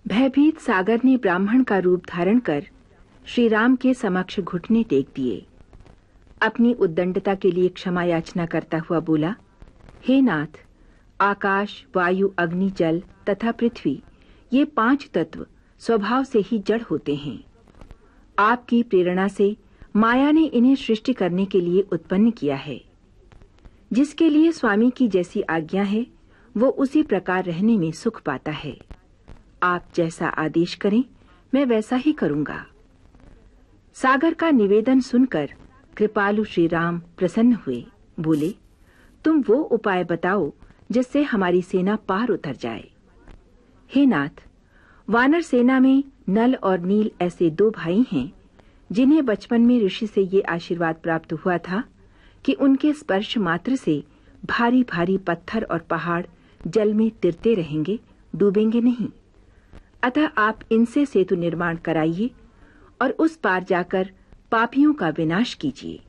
भयभीत सागर ने ब्राह्मण का रूप धारण कर श्री राम के समक्ष घुटने टेक दिए। अपनी उद्दंडता के लिए क्षमा याचना करता हुआ बोला, हे नाथ, आकाश, वायु, अग्नि, जल तथा पृथ्वी, ये 5 तत्व स्वभाव से ही जड़ होते हैं। आपकी प्रेरणा से माया ने इन्हें सृष्टि करने के लिए उत्पन्न किया है। जिसके लिए स्वामी की जैसी आज्ञा है वो उसी प्रकार रहने में सुख पाता है। आप जैसा आदेश करें मैं वैसा ही करूंगा। सागर का निवेदन सुनकर कृपालु श्री राम प्रसन्न हुए। बोले, तुम वो उपाय बताओ जिससे हमारी सेना पार उतर जाए। हे नाथ, वानर सेना में नल और नील ऐसे 2 भाई हैं जिन्हें बचपन में ऋषि से ये आशीर्वाद प्राप्त हुआ था कि उनके स्पर्श मात्र से भारी भारी पत्थर और पहाड़ जल में तिरते रहेंगे, डूबेंगे नहीं। अतः आप इनसे सेतु निर्माण कराइए और उस पार जाकर पापियों का विनाश कीजिए।